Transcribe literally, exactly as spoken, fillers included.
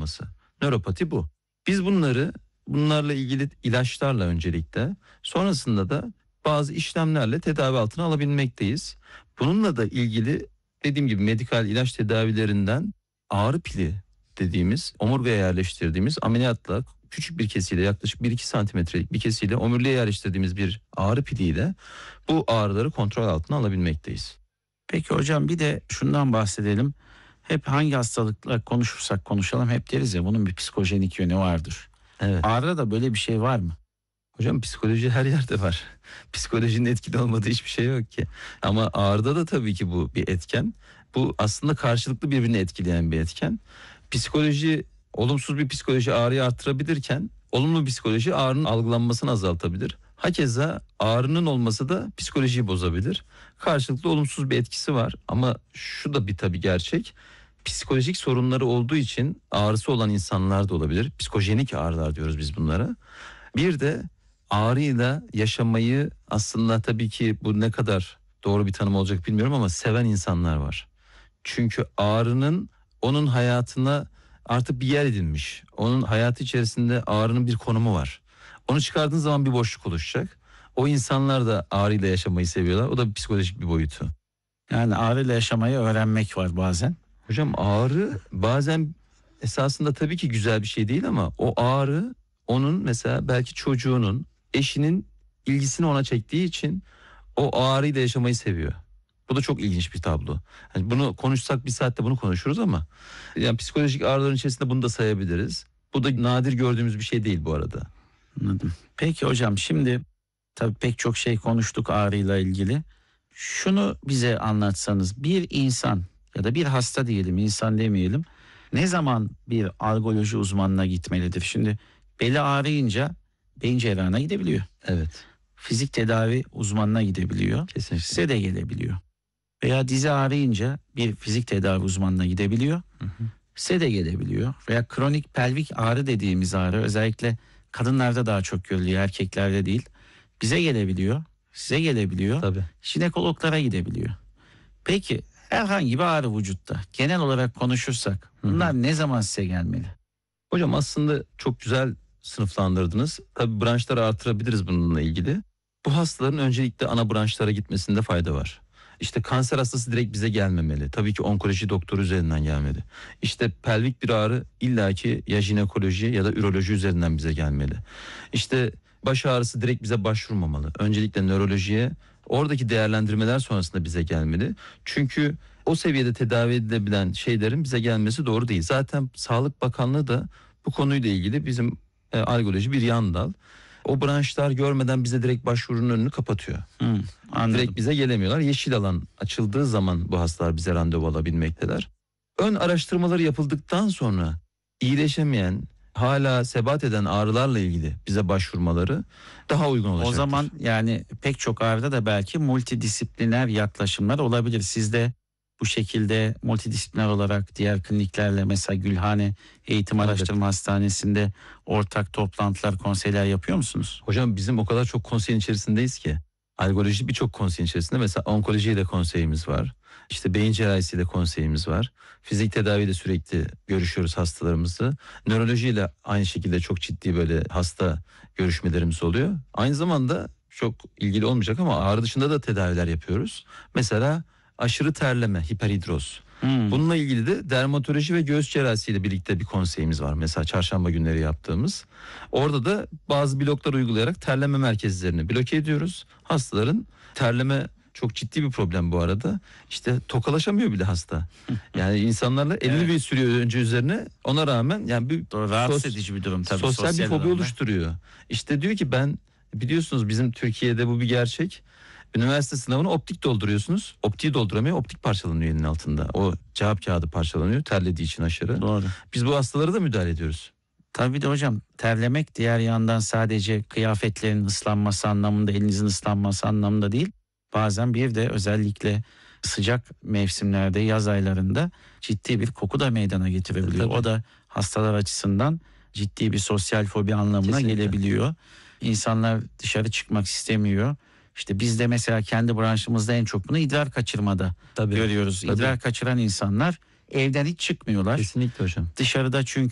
olması. Nöropati bu. Biz bunları bunlarla ilgili ilaçlarla öncelikle, sonrasında da bazı işlemlerle tedavi altına alabilmekteyiz. Bununla da ilgili dediğim gibi medikal ilaç tedavilerinden ağrı pili dediğimiz, omurgaya yerleştirdiğimiz ameliyatla küçük bir kesiyle, yaklaşık bir iki santimetrelik bir kesiyle omuriliğe yerleştirdiğimiz bir ağrı piliyle bu ağrıları kontrol altına alabilmekteyiz. Peki hocam, bir de şundan bahsedelim. Hep hangi hastalıkla konuşursak konuşalım hep deriz ya, bunun bir psikojenik yönü vardır. Evet. Ağrıda da böyle bir şey var mı? Hocam psikoloji her yerde var. Psikolojinin etkili olmadığı hiçbir şey yok ki. Ama ağrıda da tabii ki bu bir etken. Bu aslında karşılıklı birbirini etkileyen bir etken. Psikoloji, olumsuz bir psikoloji ağrıyı arttırabilirken olumlu bir psikoloji ağrının algılanmasını azaltabilir. Hakeza ağrının olması da psikolojiyi bozabilir. Karşılıklı olumsuz bir etkisi var ama şu da bir tabii gerçek. Psikolojik sorunları olduğu için ağrısı olan insanlar da olabilir. Psikojenik ağrılar diyoruz biz bunlara. Bir de ağrıyla yaşamayı, aslında tabii ki bu ne kadar doğru bir tanım olacak bilmiyorum ama seven insanlar var. Çünkü ağrının onun hayatına artık bir yer edinmiş. Onun hayatı içerisinde ağrının bir konumu var. Onu çıkardığın zaman bir boşluk oluşacak. O insanlar da ağrıyla yaşamayı seviyorlar. O da bir psikolojik bir boyutu. Yani ağrıyla yaşamayı öğrenmek var bazen. Hocam ağrı bazen esasında tabii ki güzel bir şey değil ama o ağrı onun mesela belki çocuğunun, eşinin ilgisini ona çektiği için o ağrıyla yaşamayı seviyor. Bu da çok ilginç bir tablo. Yani bunu konuşsak bir saatte bunu konuşuruz ama yani psikolojik ağrıların içerisinde bunu da sayabiliriz. Bu da nadir gördüğümüz bir şey değil bu arada. Anladım. Peki hocam, şimdi tabii pek çok şey konuştuk ağrıyla ilgili. Şunu bize anlatsanız, bir insan ya da bir hasta diyelim, insan demeyelim, ne zaman bir algoloji uzmanına gitmelidir? Şimdi beli ağrıyınca beyin cerrahına gidebiliyor. Evet. Fizik tedavi uzmanına gidebiliyor. Kesinlikle. Size de gelebiliyor. Veya dizi ağrıyınca bir fizik tedavi uzmanına gidebiliyor. Hı hı. Size de gelebiliyor. Veya kronik pelvik ağrı dediğimiz ağrı özellikle kadınlarda daha çok görülüyor, erkeklerde değil. Bize gelebiliyor, size gelebiliyor. Tabii. Jinekologlara gidebiliyor. Peki herhangi bir ağrı vücutta genel olarak konuşursak bunlar hı hı. ne zaman size gelmeli? Hocam aslında çok güzel sınıflandırdınız. Tabii branşları artırabiliriz bununla ilgili. Bu hastaların öncelikle ana branşlara gitmesinde fayda var. İşte kanser hastası direkt bize gelmemeli. Tabii ki onkoloji doktoru üzerinden gelmeli. İşte pelvik bir ağrı illaki ya jinekoloji ya da üroloji üzerinden bize gelmeli. İşte baş ağrısı direkt bize başvurmamalı. Öncelikle nörolojiye, oradaki değerlendirmeler sonrasında bize gelmeli. Çünkü o seviyede tedavi edilebilen şeylerin bize gelmesi doğru değil. Zaten Sağlık Bakanlığı da bu konuyla ilgili bizim e, algoloji bir yan dal. O branşlar görmeden bize direkt başvurunun önünü kapatıyor. Hmm, direkt bize gelemiyorlar. Yeşil alan açıldığı zaman bu hastalar bize randevu alabilmekteler. Ön araştırmaları yapıldıktan sonra iyileşemeyen, hala sebat eden ağrılarla ilgili bize başvurmaları daha uygun olacaktır. O zaman yani pek çok ağrıda da belki multidisipliner yaklaşımlar olabilir. Siz de bu şekilde multidisipliner olarak diğer kliniklerle, mesela Gülhane Eğitim Evet. Araştırma Hastanesi'nde ortak toplantılar, konseyler yapıyor musunuz? Hocam bizim o kadar çok konseyin içerisindeyiz ki. Algoloji birçok konseyin içerisinde. Mesela onkolojiyle konseyimiz var. İşte beyin cerrahisiyle konseyimiz var. Fizik tedaviyle sürekli görüşüyoruz hastalarımızı. Nörolojiyle aynı şekilde çok ciddi böyle hasta görüşmelerimiz oluyor. Aynı zamanda çok ilgili olmayacak ama ağrı dışında da tedaviler yapıyoruz. Mesela aşırı terleme, hiperhidroz. Hmm. Bununla ilgili de dermatoloji ve göğüs cerrahisiyle birlikte bir konseyimiz var. Mesela çarşamba günleri yaptığımız. Orada da bazı bloklar uygulayarak terleme merkezlerini bloke ediyoruz. Hastaların terleme çok ciddi bir problem bu arada. İşte tokalaşamıyor bile hasta. Yani insanlarla elini Evet. bir sürüyor önce üzerine. Ona rağmen yani bir Doğru, rahatsız sos- edici bir durum tabii. sosyal, sosyal bir fobi alanda. oluşturuyor. İşte diyor ki ben, biliyorsunuz bizim Türkiye'de bu bir gerçek. Üniversite sınavını optik dolduruyorsunuz. Optiği dolduramıyor. Optik parçalanıyor elinin altında. O cevap kağıdı parçalanıyor. Terlediği için aşırı. Doğru. Biz bu hastalara da müdahale ediyoruz. Tabii de hocam, terlemek diğer yandan sadece kıyafetlerin ıslanması anlamında, elinizin ıslanması anlamında değil. Bazen bir de özellikle sıcak mevsimlerde, yaz aylarında ciddi bir koku da meydana getirebiliyor. Tabii. O da hastalar açısından ciddi bir sosyal fobi anlamına Kesinlikle. gelebiliyor. İnsanlar dışarı çıkmak istemiyor. İşte biz de mesela kendi branşımızda en çok bunu idrar kaçırmada Tabii. görüyoruz. Tabii. İdrar kaçıran insanlar evden hiç çıkmıyorlar. Kesinlikle hocam. Dışarıda çünkü